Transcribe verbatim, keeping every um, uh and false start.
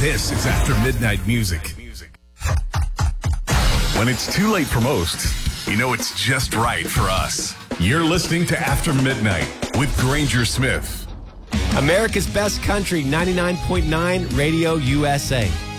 This is After Midnight Music. When it's too late for most, you know it's just right for us. You're listening to After Midnight with Granger Smith. America's Best Country, ninety-nine point nine Radio U S A.